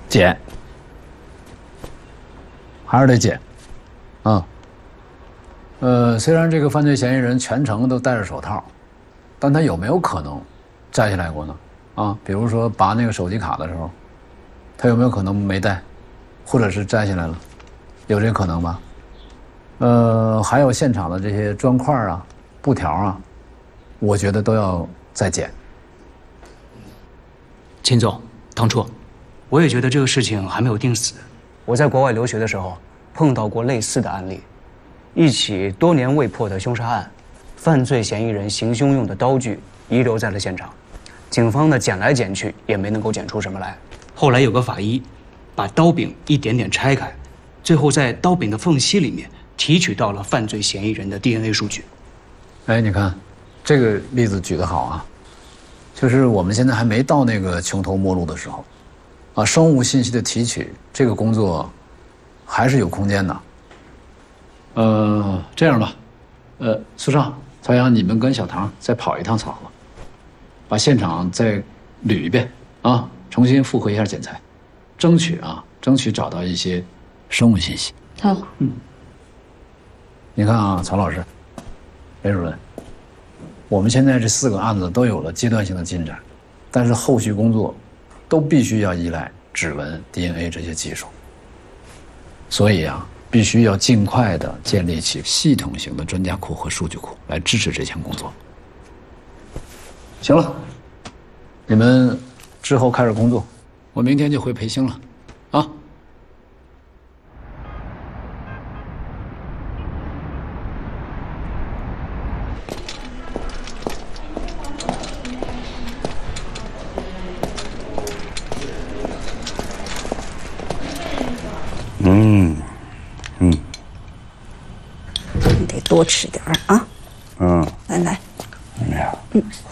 检，还是得检，啊。虽然这个犯罪嫌疑人全程都戴着手套，但他有没有可能摘下来过呢？啊，比如说拔那个手机卡的时候，他有没有可能没戴，或者是摘下来了？有这可能吧？还有现场的这些砖块啊、布条啊，我觉得都要再检。 秦总，当初我也觉得这个事情还没有定死。我在国外留学的时候碰到过类似的案例，一起多年未破的凶杀案，犯罪嫌疑人行凶用的刀具遗留在了现场，警方呢捡来捡去也没能够捡出什么来。后来有个法医把刀柄一点点拆开，最后在刀柄的缝隙里面提取到了犯罪嫌疑人的 DNA 数据。 哎，你看，这个例子举得好啊，就是我们现在还没到那个穷途末路的时候，啊，生物信息的提取这个工作还是有空间的。这样吧，苏少、曹阳，你们跟小唐再跑一趟草子，把现场再捋一遍啊，重新复核一下检材，争取找到一些生物信息。 好， 你看啊，曹老师，雷主任，我们现在这4个案子都有了阶段性的进展，但是后续工作都必须要依赖指纹、DNA 这些技术，所以啊，必须要尽快的建立起系统型的专家库和数据库来支持这项工作。行了，你们之后开始工作，我明天就回培兴了，啊。 你得多吃点啊。来。 哎呀，